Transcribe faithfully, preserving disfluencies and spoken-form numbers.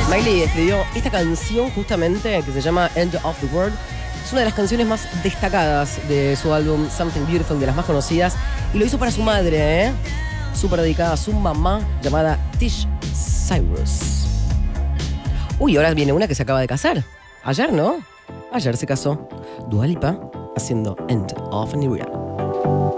Miley escribió esta canción justamente que se llama End of the World. Es una de las canciones más destacadas de su álbum Something Beautiful, de las más conocidas. Y lo hizo para su madre, ¿eh? Súper dedicada a su mamá, llamada Tish Cyrus. Uy, ahora viene una que se acaba de casar. Ayer, ¿no? Ayer se casó. Dua Lipa haciendo End of an Era.